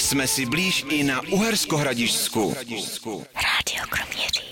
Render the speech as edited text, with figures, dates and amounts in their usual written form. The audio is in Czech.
Jsme si blíž i na Uherskohradišťsku. Rádio Kroměříž.